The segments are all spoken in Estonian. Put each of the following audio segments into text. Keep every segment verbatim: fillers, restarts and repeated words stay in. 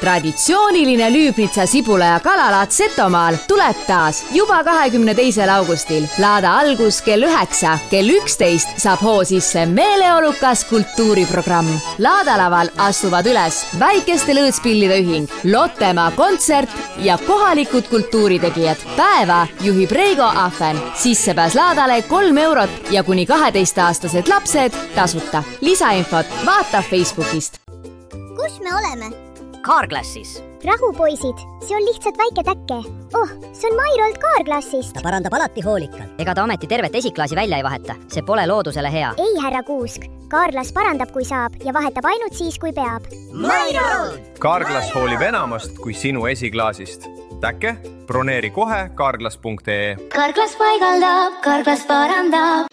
Traditsiooniline Lüübnitsa sibula ja kalalaat Setomaal tuleb taas juba kahekümne teisel augustil. Laada algus kell üheksa, kell üksteist saab hoo sisse meeleolukas kultuuriprogramm. Laadalaval astuvad üles väikeste lõõtspillide ühing, Lottemaa kontsert ja kohalikud kultuuritegijad. Päeva juhib Reigo Ahven. Sissepääs laadale kolm eurot ja kuni kaheteistaastased lapsed tasuta. Lisainfot vaata Facebookist. Kus me oleme? Carglassis. Rahu, poisid, see on lihtsalt väike täkke. Oh, see on Mairolt Carglassist. Ta parandab alati hoolikalt. Ega ta ometi tervet esiklaasi välja ei vaheta. See pole loodusele hea. Ei, härra Kuusk. Carglass parandab, kui saab ja vahetab ainult siis, kui peab. Mairolt! Carglass hoolib enamast kui sinu esiklaasist. Täkke, broneeri kohe carglass punkt ee. Carglass paigaldab, Carglass parandab.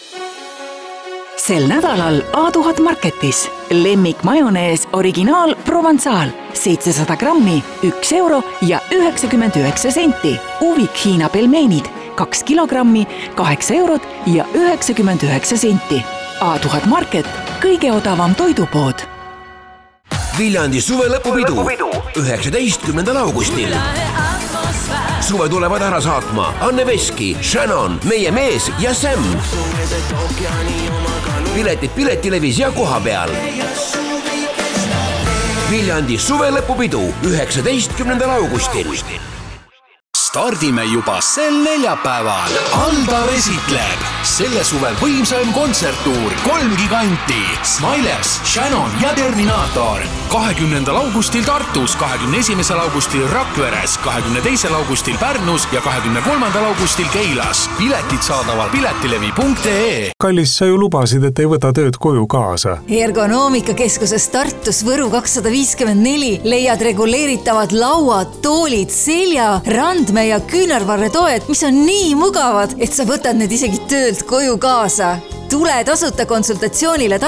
Sel nädalal A tuhat Marketis lemmik majonees originaal Provençal seitsesada grammi, üks euro ja üheksakümmend üheksa senti. Uvik Hiina pelmeenid kaks kilogrammi, kaheksa eurot ja üheksakümmend üheksa senti. A tuhat Market, kõige odavam toidupood. Viljandi suve lõpupidu üheksateistkümnendal augustil. Suve tulevad ära saatma Anne Veski, Shannon, Meie mees ja Sam. Piletid Piletilevis ja koha peal. Viljandi suve lõpupidu üheksateistkümnendal augustil. Stardime juba sel neljapäeval. Alvar esitleb selle suve võimsaim kontserttuur, kolm giganti, Smilers, Shannon ja Terminator. kahekümnendal augustil Tartus, kahekümne esimesel augustil Rakveres, kahekümne teisel augustil Pärnus ja kahekümne kolmandal augustil Keilas. Piletid saadaval piletilevi punkt ee. Kallis, sa ju lubasid, et ei võta tööd koju kaasa. Ergonoomikakeskuses Tartus Võru kakssada viiskümmend neli leiad reguleeritavad lauad, toolid, selja, randme ja küünarvarretoed, mis on nii mugavad, et sa võtad need isegi töölt koju kaasa. Tule tasuta konsultatsioonile